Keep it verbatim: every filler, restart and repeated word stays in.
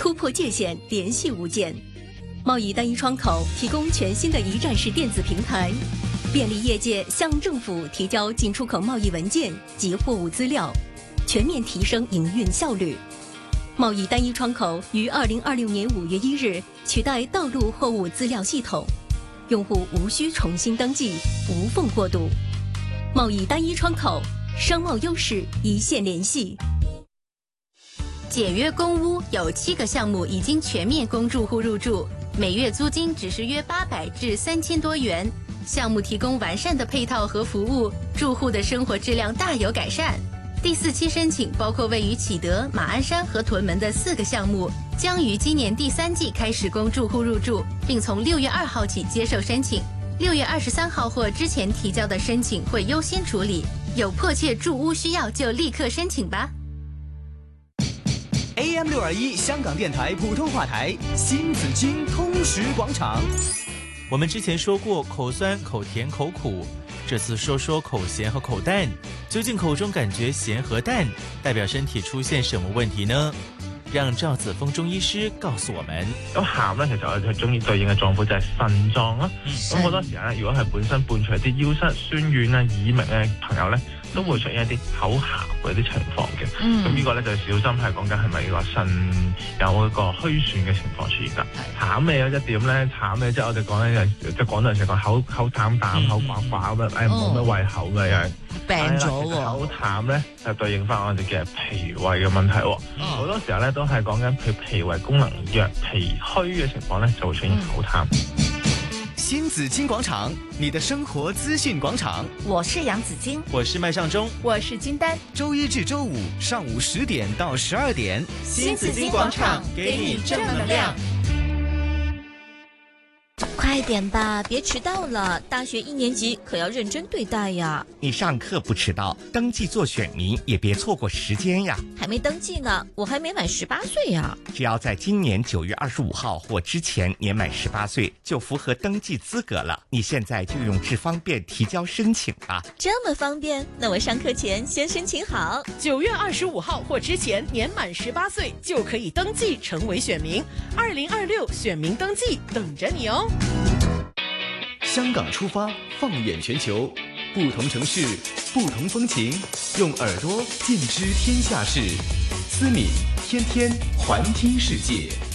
突破界限，联系无间。贸易单一窗口提供全新的一站式电子平台，便利业界向政府提交进出口贸易文件及货物资料，全面提升营运效率。贸易单一窗口于二零二六年五月一日取代道路货物资料系统，用户无需重新登记，无缝过渡。贸易单一窗口，商贸优势一线联系。 简约公屋有七个项目已经全面供住户入住，每月租金只是约八百至三千多元。项目提供完善的配套和服务，住户的生活质量大有改善。第四期申请包括位于启德、马鞍山和屯门的四个项目，将于今年第三季开始供住户入住，并从六月二号起接受申请。六月二十三号或之前提交的申请会优先处理，有迫切住屋需要就立刻申请吧。 A M 六二一香港电台普通话台，新紫荆通识广场。 我们之前说过口酸、口甜、口苦，这次说说口咸和口淡。究竟口中感觉咸和淡，代表身体出现什么问题呢？讓趙子峰中醫師告訴我們。 咁鹹咧，其實我哋中醫對應嘅臟腑就係腎臟啦。咁好多時咧，如果係本身伴隨一啲腰膝酸軟啊、耳鳴嘅朋友咧，都會出現一啲口鹹嗰啲情況嘅。咁、嗯、呢個咧就小心係講緊係咪個腎有一個虛損嘅情況出現啦。淡味有一點咧，淡味即係我哋講咧，即係廣東人成講口口淡淡、口寡寡咁樣，誒冇咩胃口嘅又。 病咗喎， 口淡咧就對應翻我哋嘅脾胃嘅問題喎。好、哦、多時候咧都係講緊佢脾胃功能弱、脾虛嘅情況咧，就會出現口淡。 新紫荊廣場，你的生活資訊廣場。 我是楊子矜， 我是麥尚中， 我是金丹。 周一至周五上午十點到十二點， 新紫荊廣場給你正能量。快點吧，別遲到了！大學一年級可要認真對待呀。 你上課不遲到，登記做選民也別錯過時間呀。 還沒登記呢，我還沒滿十八歲呀。 只要在今年九月二十五號或之前年滿十八歲，就符合登記資格了。你現在就用智方便提交申請吧。 這麼方便？那我上課前先申請好。 九月二十五號或之前年滿十八歲就可以登記成為選民。二零二六選民登記等着你哦。 香港出發，放眼全球，不同城市，不同風情，用耳朵見知天下事。思敏天天環聽世界。